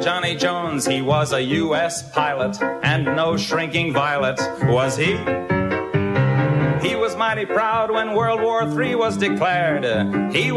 Johnny Jones, he was a U.S. pilot, and no shrinking violet was he. He was mighty proud when World War III was declared. He